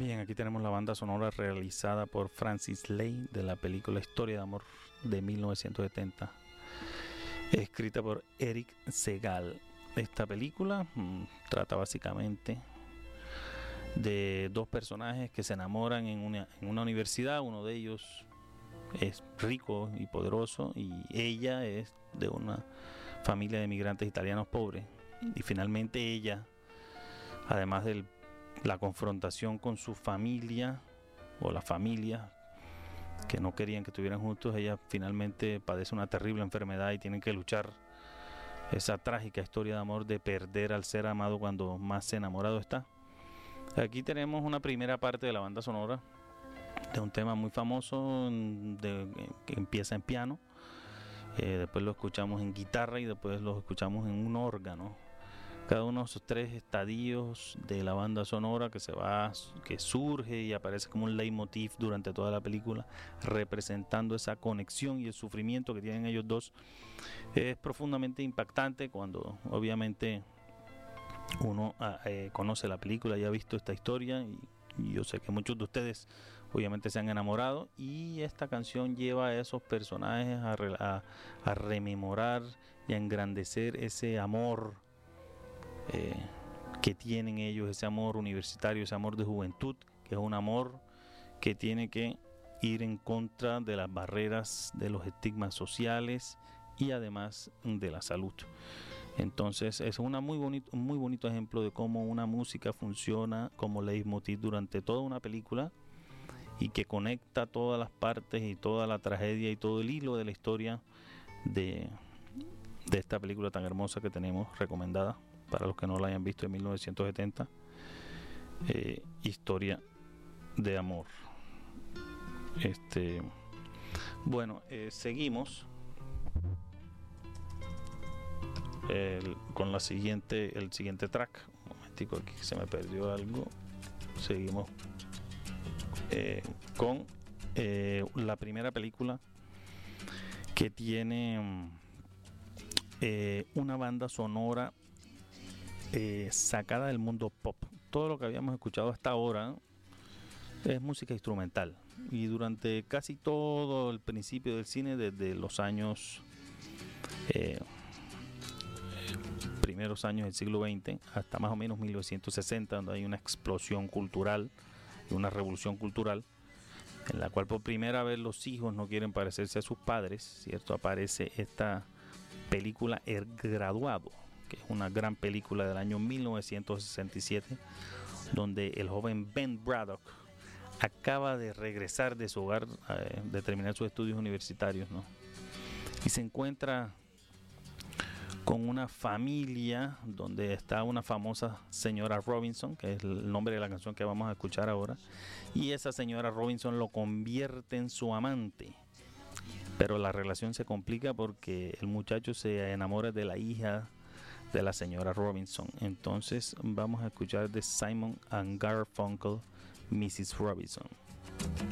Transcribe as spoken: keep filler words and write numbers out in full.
Bien, aquí tenemos la banda sonora realizada por Francis Lai de la película Historia de Amor de mil novecientos setenta, escrita por Eric Segal. Esta película mmm, trata básicamente de dos personajes que se enamoran en una, en una universidad. Uno de ellos es rico y poderoso y ella es de una familia de migrantes italianos pobres. Y finalmente ella, además de la confrontación con su familia o la familia que no querían que estuvieran juntos, ella finalmente padece una terrible enfermedad y tienen que luchar esa trágica historia de amor de perder al ser amado cuando más enamorado está. Aquí tenemos una primera parte de la banda sonora de un tema muy famoso de, que empieza en piano, eh, después lo escuchamos en guitarra y después lo escuchamos en un órgano. Cada uno de esos tres estadios de la banda sonora que se va, que surge y aparece como un leitmotiv durante toda la película, representando esa conexión y el sufrimiento que tienen ellos dos, es profundamente impactante cuando obviamente uno eh, conoce la película y ha visto esta historia, y, y yo sé que muchos de ustedes obviamente se han enamorado, y esta canción lleva a esos personajes a, a, a rememorar y a engrandecer ese amor Eh, que tienen ellos, ese amor universitario, ese amor de juventud, que es un amor que tiene que ir en contra de las barreras, de los estigmas sociales y además de la salud. Entonces es una muy bonito, un muy bonito ejemplo de cómo una música funciona como leitmotiv durante toda una película y que conecta todas las partes y toda la tragedia y todo el hilo de la historia de, de esta película tan hermosa que tenemos recomendada para los que no la hayan visto, en mil novecientos setenta, eh, Historia de Amor. Este, bueno, eh, seguimos el, con la siguiente, el siguiente track. Un momentico, aquí se me perdió algo. Seguimos eh, con eh, la primera película que tiene eh, una banda sonora Eh, sacada del mundo pop. Todo lo que habíamos escuchado hasta ahora es música instrumental, y durante casi todo el principio del cine, desde los años eh, primeros años del siglo veinte hasta más o menos mil novecientos sesenta, donde hay una explosión cultural y una revolución cultural en la cual por primera vez los hijos no quieren parecerse a sus padres, ¿cierto? Aparece esta película El Graduado, que es una gran película del año mil novecientos sesenta y siete, donde el joven Ben Braddock acaba de regresar de su hogar, eh, de terminar sus estudios universitarios, ¿no? Y se encuentra con una familia donde está una famosa señora Robinson, que es el nombre de la canción que vamos a escuchar ahora, y esa señora Robinson lo convierte en su amante. Pero la relación se complica porque el muchacho se enamora de la hija de la señora Robinson. Entonces vamos a escuchar de Simon and Garfunkel, missus Robinson.